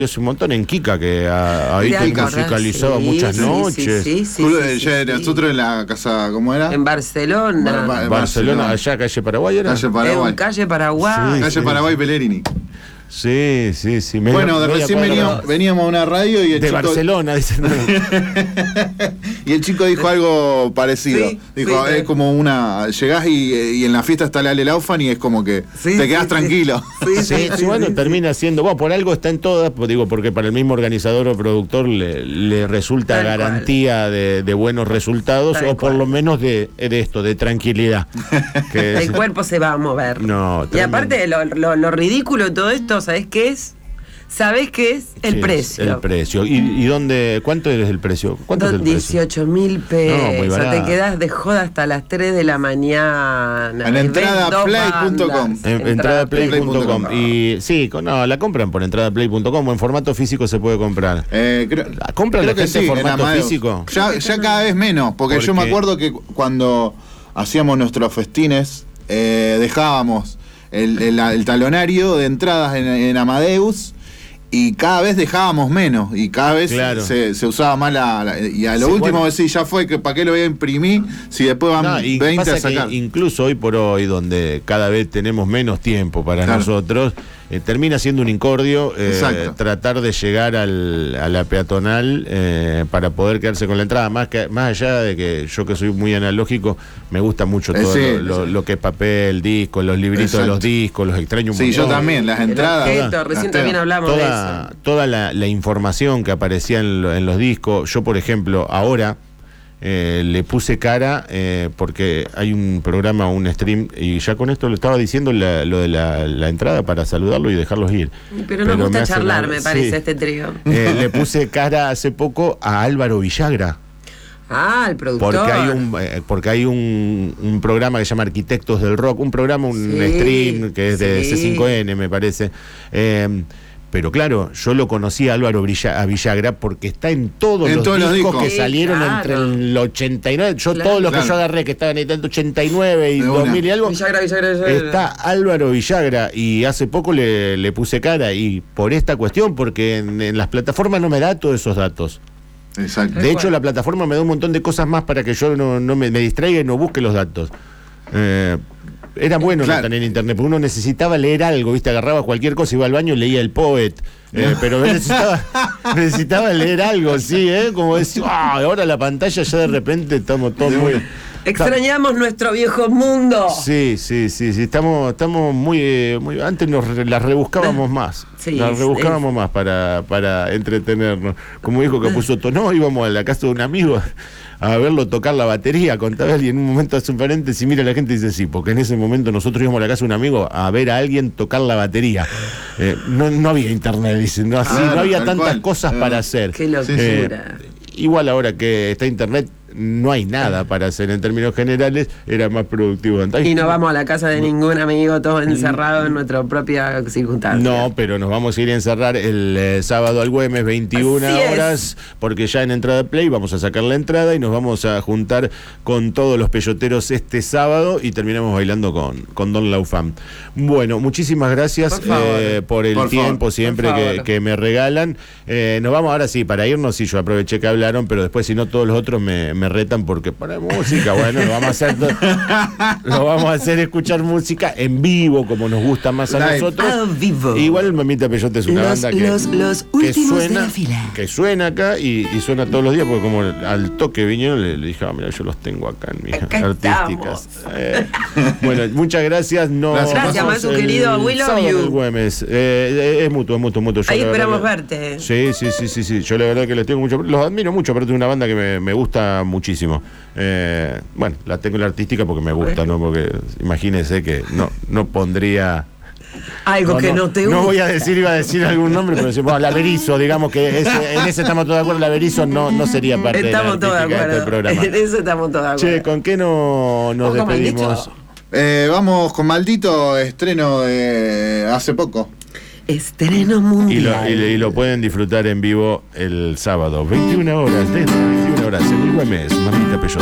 hace un montón en Kika, que ahí te musicalizaba muchas noches. Sí, nosotros en la casa, ¿cómo era? En Barcelona. Barcelona, allá, calle Paraguay era. Calle Paraguay. En calle Paraguay. Sí, calle Paraguay Pellegrini. Sí. Bueno, recién veníamos a una radio y el chico... Barcelona, dicen. Y el chico dijo algo parecido. Dijo, es como llegás y en la fiesta está la Ale Laufan y es como que te quedás tranquilo. Bueno, termina siendo, por algo está en todas, digo, porque para el mismo organizador o productor le resulta Tal garantía de buenos resultados, o por lo menos de esto, de tranquilidad. El cuerpo se va a mover. No, y aparte, lo ridículo de todo esto, ¿sabés qué es? ¿Sabés qué es? El precio. El precio. ¿Y dónde? ¿Cuánto es el precio? ¿Cuánto es el precio? 18.000 pesos. No, muy barato. Te quedás de joda hasta las 3 de la mañana. En entradaplay.com. Entradaplay.com. Y sí, la compran por entradaplay.com o en formato físico se puede comprar. ¿Compran la gente en formato físico? Ya cada vez menos, porque yo me acuerdo que cuando hacíamos nuestros festines, dejábamos el talonario de entradas en Amadeus. Y cada vez dejábamos menos, y cada vez se usaba más y a lo último decís, ya fue, que ¿para qué lo voy a imprimir si después van 20 a sacar? Incluso hoy por hoy, donde cada vez tenemos menos tiempo para nosotros, termina siendo un incordio tratar de llegar a la peatonal para poder quedarse con la entrada, más allá de que yo, que soy muy analógico, me gusta mucho todo lo que es papel, disco, los libritos de los discos, los extraño un montón. Sí, yo también, las entradas. Recién también hablamos de eso. Toda la información que aparecía en los discos. Yo, por ejemplo, ahora le puse cara porque hay un programa, un stream, y ya con esto lo estaba diciendo, lo de la entrada para saludarlo y dejarlos ir. Pero nos gusta charlar, me parece, este trío. Le puse cara hace poco a Álvaro Villagra. El productor. Porque hay un programa que se llama Arquitectos del Rock, un stream que es de C5N, me parece. Pero claro, yo lo conocí a Álvaro Villagra porque está en todos los discos que salieron entre el 89. Todos los que yo agarré que estaban entre el 89 y 2000 y algo. Villagra. Está Álvaro Villagra, y hace poco le puse cara, y por esta cuestión, porque en las plataformas no me da todos esos datos. Exacto. De hecho, la plataforma me da un montón de cosas más para que yo no me distraiga y no busque los datos. Era bueno no tener internet, porque uno necesitaba leer algo, agarraba cualquier cosa, iba al baño y leía el Poet, pero necesitaba leer algo, como decir, ahora la pantalla ya de repente estamos todos muy... Extrañamos nuestro viejo mundo. Sí, estamos muy antes las rebuscábamos más. Las rebuscábamos más para entretenernos. Como dijo Capusotto, íbamos a la casa de un amigo a verlo tocar la batería, contaba él, y en un momento hace un paréntesis, mira, la gente dice sí, porque en ese momento nosotros íbamos a la casa de un amigo a ver a alguien tocar la batería. No había internet, dicen, no había tantas cosas para hacer. Qué locura. Igual ahora que está internet, no hay nada para hacer en términos generales, era más productivo antes. Y no vamos a la casa de ningún amigo, todos encerrados en nuestra propia circunstancia. No, pero nos vamos a ir a encerrar el sábado al Güemes, 21 horas, porque ya en Entrada Play vamos a sacar la entrada y nos vamos a juntar con todos los peyoteros este sábado y terminamos bailando con Don Laufan. Bueno, muchísimas gracias por el tiempo siempre que me regalan. Nos vamos ahora sí, para irnos, yo aproveché que hablaron, pero después si no todos los otros me retan, porque para música, lo vamos a hacer escuchar música en vivo, como nos gusta más a nosotros. Vivo. Igual Mamita Peyote es una banda que suena acá y suena todos los días, porque como al toque vinieron, le dije, mira, yo los tengo acá en mis artísticas. Bueno, muchas gracias. Gracias, Masu, querido. We love you. Güemes. Es mutuo. Ahí esperamos verte. Sí. Yo la verdad que los admiro mucho, pero es una banda que me gusta muchísimo. La tengo la artística porque me gusta, ¿no? Porque imagínese que no pondría algo que no te gusta. No iba a decir algún nombre, pero decimos, la Berizo, digamos que en ese estamos todos de acuerdo, la Berizo no sería parte de la artística de este programa. En eso estamos todos de acuerdo. Che, ¿con qué nos despedimos? Vamos con Maldito, estreno de hace poco. Estreno mundial. Y lo pueden disfrutar en vivo el sábado, 21 horas, desde 21 horas, en el Güemes, Mamita Peyote.